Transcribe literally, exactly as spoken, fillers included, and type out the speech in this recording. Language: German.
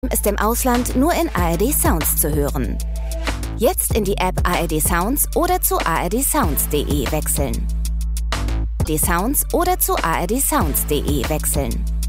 ist im Ausland nur in A R D Sounds zu hören. Jetzt in die App A R D Sounds oder zu a r d sounds punkt de wechseln. A R D Sounds oder zu a r d sounds punkt de wechseln.